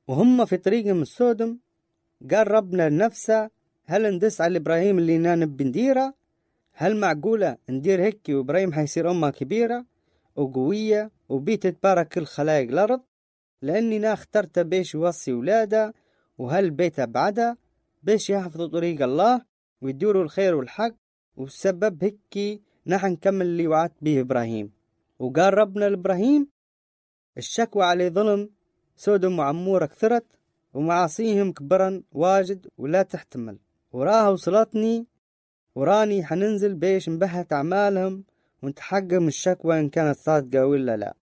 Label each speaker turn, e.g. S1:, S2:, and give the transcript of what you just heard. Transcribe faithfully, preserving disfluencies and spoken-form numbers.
S1: وهم في طريقهم السودم قال ربنا لنفسه هل ندس على إبراهيم اللي نانب بنديرة؟ هل معقولة ندير هيك وإبراهيم حيصير أمة كبيرة وقوية وبيت تبارك كل خلايق الأرض؟ لأني نا اخترت بيش يوصي ولاده وهل بيت بعده بيش يحفظوا طريق الله ويدوروا الخير والحق، والسبب هيك نحن نكمل اللي وعدت به إبراهيم. وقال ربنا لإبراهيم الشكوى على ظلم سودم وعمورة كثرت ومعاصيهم كبرا واجد ولا تحتمل، وراها وصلتني وراني حننزل بيش نبهت أعمالهم ونتحقق من الشكوى إن كانت صادقة ولا لا.